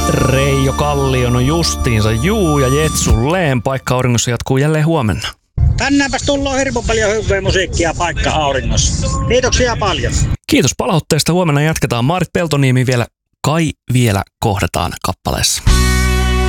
Reijo Kallion on justiinsa juu ja jetsulleen. Paikka auringossa jatkuu jälleen huomenna. Tänäänpäs tullaan hirveän paljon hyvää musiikkia Paikka auringossa. Kiitoksia paljon. Kiitos palautteesta. Huomenna jatketaan. Maarit Peltoniemi vielä kohdataan kappaleessa.